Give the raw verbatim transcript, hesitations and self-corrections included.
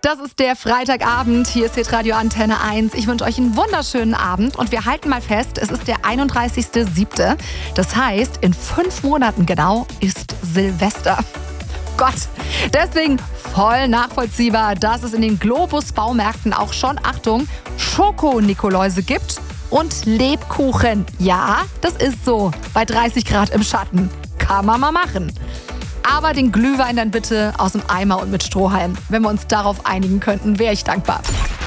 Das ist der Freitagabend. Hier ist Hitradio Antenne eins. Ich wünsche euch einen wunderschönen Abend und wir halten mal fest, es ist der einunddreißigster siebte Das heißt, in fünf Monaten genau ist Silvester. Gott, deswegen voll nachvollziehbar, dass es in den Globus-Baumärkten auch schon, Achtung, Schoko-Nikoläuse gibt und Lebkuchen. Ja, das ist so. Bei dreißig Grad im Schatten. Kann man mal machen. Aber den Glühwein dann bitte aus dem Eimer und mit Strohhalm. Wenn wir uns darauf einigen könnten, wäre ich dankbar.